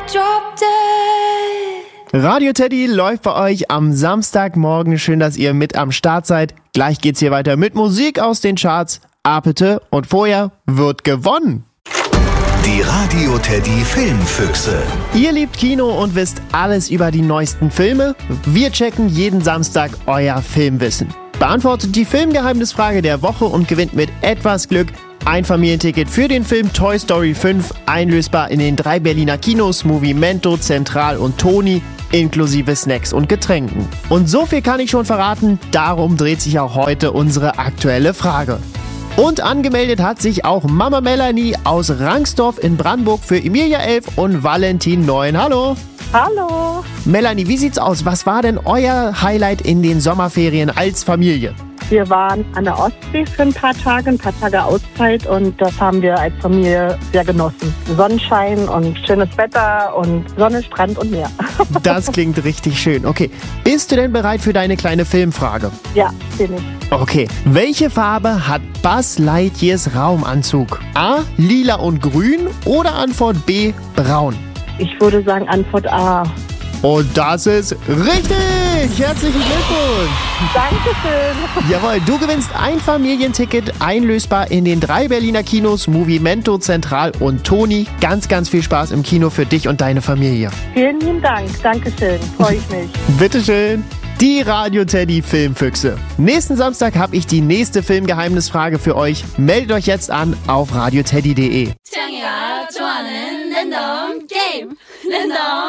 drop dead. Radio Teddy läuft bei euch am Samstagmorgen. Schön, dass ihr mit am Start seid. Gleich geht's hier weiter mit Musik aus den Charts. Apete und vorher wird gewonnen. Die Radio Teddy Filmfüchse. Ihr liebt Kino und wisst alles über die neuesten Filme? Wir checken jeden Samstag euer Filmwissen. Beantwortet die Filmgeheimnisfrage der Woche und gewinnt mit etwas Glück ein Familienticket für den Film Toy Story 5, einlösbar in den 3 Berliner Kinos Movimento, Central und Toni, inklusive Snacks und Getränken. Und so viel kann ich schon verraten, darum dreht sich auch heute unsere aktuelle Frage. Und angemeldet hat sich auch Mama Melanie aus Rangsdorf in Brandenburg für Emilia 11 und Valentin 9. Hallo! Hallo! Melanie, wie sieht's aus? Was war denn euer Highlight in den Sommerferien als Familie? Wir waren an der Ostsee für ein paar Tage Auszeit und das haben wir als Familie sehr genossen. Sonnenschein und schönes Wetter und Sonne, Strand und Meer. Das klingt richtig schön. Okay, bist du denn bereit für deine kleine Filmfrage? Ja, bin ich. Okay, welche Farbe hat Buzz Lightyears Raumanzug? A, lila und grün oder Antwort B, braun? Ich würde sagen Antwort A. Und das ist richtig! Herzlichen Glückwunsch! Dankeschön! Jawohl, du gewinnst ein Familienticket, einlösbar in den 3 Berliner Kinos Movimento, Central und Toni. Ganz, ganz viel Spaß im Kino für dich und deine Familie. Vielen lieben Dank. Dankeschön. Freue ich mich. Bitteschön. Die Radio Teddy Filmfüchse. Nächsten Samstag habe ich die nächste Filmgeheimnisfrage für euch. Meldet euch jetzt an auf radioteddy.de. 태양이가 좋아하는 랜덤 게임. 랜덤